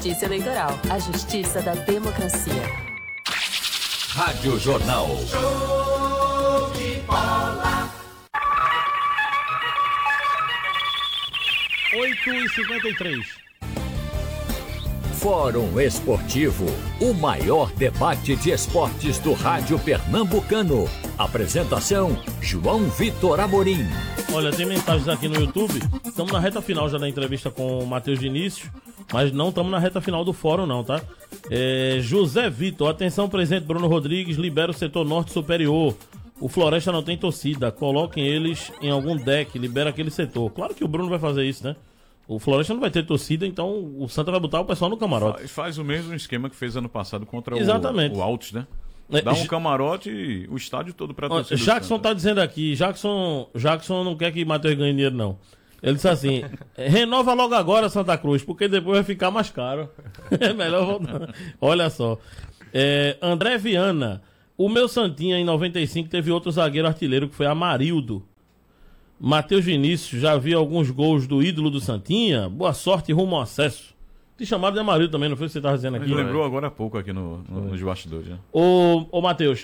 Justiça Eleitoral, a justiça da democracia. Rádio Jornal. Show de bola. 8h53. Fórum Esportivo, o maior debate de esportes do rádio pernambucano. Apresentação, João Vitor Amorim. Olha, tem mensagens aqui no YouTube. Estamos na reta final já da entrevista com o Matheus Diniz, mas não estamos na reta final do fórum não, tá? José Vitor, atenção, presidente Bruno Rodrigues, libera o setor norte superior. O Floresta não tem torcida, coloquem eles em algum deck, libera aquele setor. Claro que o Bruno vai fazer isso, né? O Floresta não vai ter torcida, então o Santa vai botar o pessoal no camarote. Faz o mesmo esquema que fez ano passado contra o Altos, né? Dá um camarote e o estádio todo pra torcida. Jackson tá dizendo aqui, Jackson não quer que Matheus ganhe dinheiro, não. Ele disse assim, renova logo agora, Santa Cruz, porque depois vai ficar mais caro. É melhor voltar. Olha só. André Viana, o meu Santinha em 95 teve outro zagueiro artilheiro que foi Amarildo. Matheus Vinícius, já vi alguns gols do ídolo do Santinha. Boa sorte rumo ao acesso. Te chamaram de Amarildo também, não foi o que você estava dizendo aqui? Ele lembrou agora há pouco aqui nos bastidores. Né? Ô Matheus,